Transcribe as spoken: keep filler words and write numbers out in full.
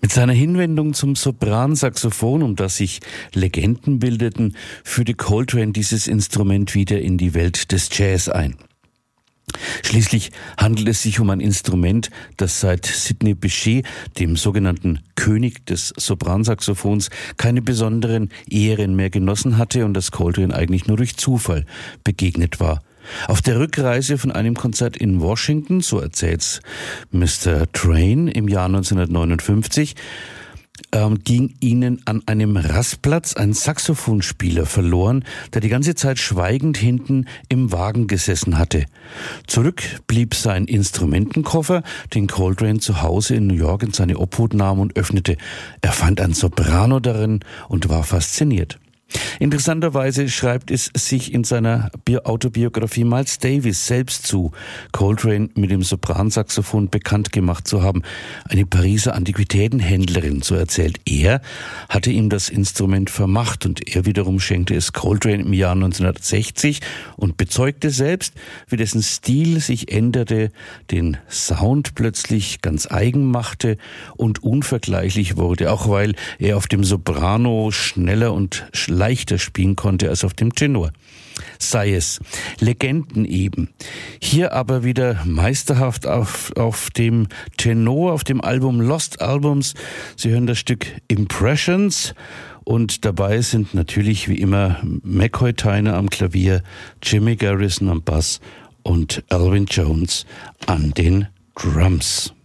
Mit seiner Hinwendung zum Sopransaxophon, um das sich Legenden bildeten, führte Coltrane dieses Instrument wieder in die Welt des Jazz ein. Schließlich handelt es sich um ein Instrument, das seit Sidney Bechet, dem sogenannten König des Sopransaxophons, keine besonderen Ehren mehr genossen hatte und das Coltrane eigentlich nur durch Zufall begegnet war. Auf der Rückreise von einem Konzert in Washington, so erzählt's Mister Train im Jahr neunzehnhundertneunundfünfzig, ähm, ging ihnen an einem Rastplatz ein Saxophonspieler verloren, der die ganze Zeit schweigend hinten im Wagen gesessen hatte. Zurück blieb sein Instrumentenkoffer, den Coltrane zu Hause in New York in seine Obhut nahm und öffnete. Er fand ein Soprano darin und war fasziniert. Interessanterweise schreibt es sich in seiner Autobiografie Miles Davis selbst zu, Coltrane mit dem Sopransaxophon bekannt gemacht zu haben. Eine Pariser Antiquitätenhändlerin, so erzählt er, hatte ihm das Instrument vermacht und er wiederum schenkte es Coltrane im Jahr neunzehnhundertsechzig und bezeugte selbst, wie dessen Stil sich änderte, den Sound plötzlich ganz eigen machte und unvergleichlich wurde, auch weil er auf dem Soprano schneller und leichter spielen konnte als auf dem Tenor. Sei es Legenden eben. Hier aber wieder meisterhaft auf, auf dem Tenor, auf dem Album Lost Albums. Sie hören das Stück Impressions und dabei sind natürlich wie immer McCoy Tyner am Klavier, Jimmy Garrison am Bass und Elvin Jones an den Drums.